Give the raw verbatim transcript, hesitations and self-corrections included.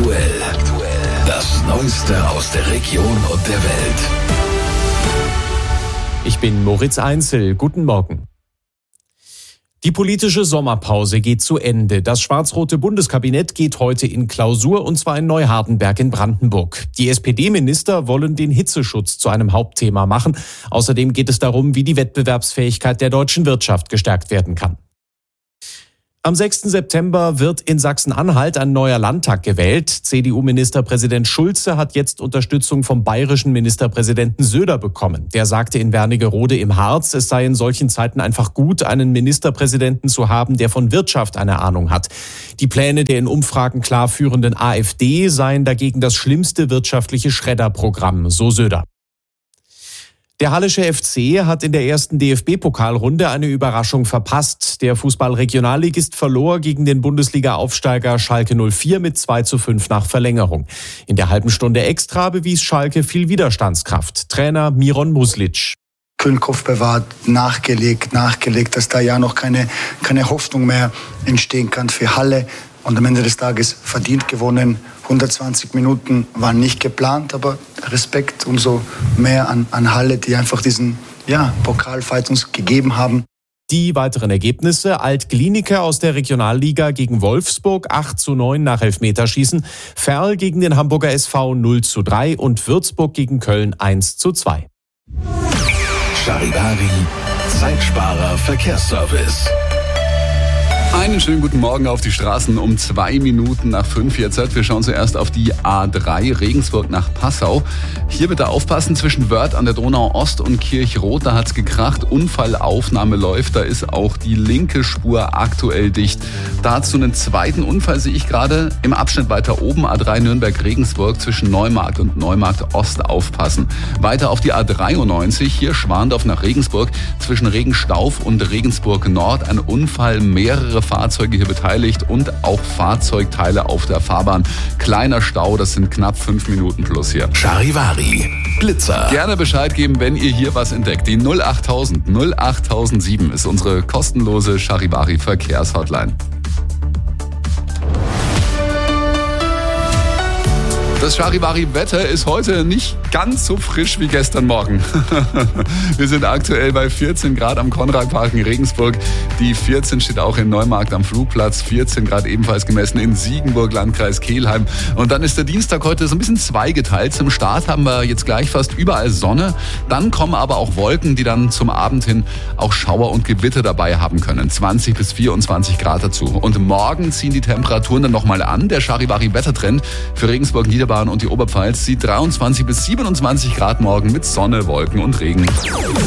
aktuell. Das Neueste aus der Region und der Welt. Ich bin Moritz Einzel. Guten Morgen. Die politische Sommerpause geht zu Ende. Das schwarz-rote Bundeskabinett geht heute in Klausur, und zwar in Neuhardenberg in Brandenburg. Die S P D-Minister wollen den Hitzeschutz zu einem Hauptthema machen. Außerdem geht es darum, wie die Wettbewerbsfähigkeit der deutschen Wirtschaft gestärkt werden kann. Am sechsten September wird in Sachsen-Anhalt ein neuer Landtag gewählt. C D U-Ministerpräsident Schulze hat jetzt Unterstützung vom bayerischen Ministerpräsidenten Söder bekommen. Der sagte in Wernigerode im Harz, es sei in solchen Zeiten einfach gut, einen Ministerpräsidenten zu haben, der von Wirtschaft eine Ahnung hat. Die Pläne der in Umfragen klar führenden AfD seien dagegen das schlimmste wirtschaftliche Schredderprogramm, so Söder. Der Hallische F C hat in der ersten D F B-Pokalrunde eine Überraschung verpasst. Der Fußball-Regionalligist verlor gegen den Bundesliga-Aufsteiger Schalke null vier mit zwei zu fünf nach Verlängerung. In der halben Stunde Extra bewies Schalke viel Widerstandskraft. Trainer Miron Muslic. Kühlen Kopf bewahrt, nachgelegt, nachgelegt, dass da ja noch keine, keine Hoffnung mehr entstehen kann für Halle. Und am Ende des Tages verdient gewonnen. hundertzwanzig Minuten waren nicht geplant, aber Respekt umso mehr an, an Halle, die einfach diesen ja, Pokalfight uns gegeben haben. Die weiteren Ergebnisse: Alt-Glienicke aus der Regionalliga gegen Wolfsburg acht zu neun nach Elfmeterschießen, Verl gegen den Hamburger S V null zu drei und Würzburg gegen Köln eins zu zwei. Charivari, Zeitsparer Verkehrsservice. Einen schönen guten Morgen auf die Straßen um zwei Minuten nach fünf jetzt. Wir schauen zuerst auf die A drei Regensburg nach Passau. Hier bitte aufpassen, zwischen Wörth an der Donau Ost und Kirchroth, da hat's gekracht. Unfallaufnahme läuft, da ist auch die linke Spur aktuell dicht. Dazu einen zweiten Unfall sehe ich gerade im Abschnitt weiter oben, A drei Nürnberg-Regensburg zwischen Neumarkt und Neumarkt Ost aufpassen. Weiter auf die A dreiundneunzig, hier Schwandorf nach Regensburg, zwischen Regenstauf und Regensburg Nord ein Unfall, mehrere Fahrzeuge hier beteiligt und auch Fahrzeugteile auf der Fahrbahn. Kleiner Stau, das sind knapp fünf Minuten plus hier. Charivari, Blitzer. Gerne Bescheid geben, wenn ihr hier was entdeckt. Die null achttausend null achttausendsieben ist unsere kostenlose Charivari Verkehrshotline. Das Charivari-Wetter ist heute nicht ganz so frisch wie gestern Morgen. Wir sind aktuell bei vierzehn Grad am Konradpark in Regensburg. Die vierzehn steht auch in Neumarkt am Flugplatz. vierzehn Grad ebenfalls gemessen in Siegenburg, Landkreis Kelheim. Und dann ist der Dienstag heute so ein bisschen zweigeteilt. Zum Start haben wir jetzt gleich fast überall Sonne. Dann kommen aber auch Wolken, die dann zum Abend hin auch Schauer und Gewitter dabei haben können. zwanzig bis vierundzwanzig Grad dazu. Und morgen ziehen die Temperaturen dann nochmal an. Der Charivari-Wettertrend für Regensburg, Niederbayern und die Oberpfalz sieht dreiundzwanzig bis siebenundzwanzig Grad morgen mit Sonne, Wolken und Regen.